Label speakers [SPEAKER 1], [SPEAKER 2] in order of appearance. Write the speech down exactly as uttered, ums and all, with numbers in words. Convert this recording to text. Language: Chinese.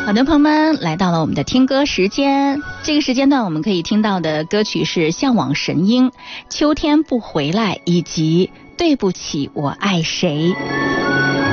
[SPEAKER 1] 好的，朋友们，来到了我们的听歌时间。这个时间段我们可以听到的歌曲是《向往神鹰》、《秋天不回来》以及《对不起我爱谁》。